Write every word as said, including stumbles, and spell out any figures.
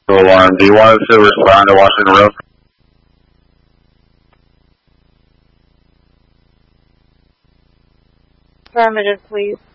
Alarm, do you want us to respond to Washington Road? Affirmative, please.